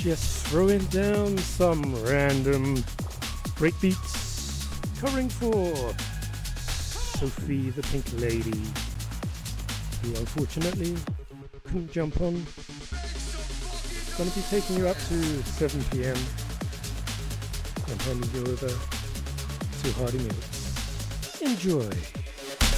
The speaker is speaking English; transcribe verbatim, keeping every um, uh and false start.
Just throwing down some random breakbeats, covering for Sophie the Pink Lady, who unfortunately couldn't jump on. Gonna be taking you up to seven p.m. and handing you over to Hardy Minutes. Enjoy.